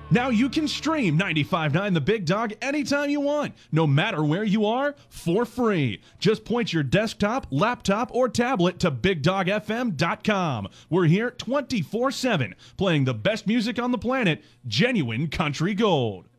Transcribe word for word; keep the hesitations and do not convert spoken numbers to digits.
Now you can stream ninety-five point nine The Big Dog anytime you want, no matter where you are, for free. Just point your desktop, laptop, or tablet to big dog f m dot com. We're here twenty-four seven, playing the best music on the planet, genuine country gold.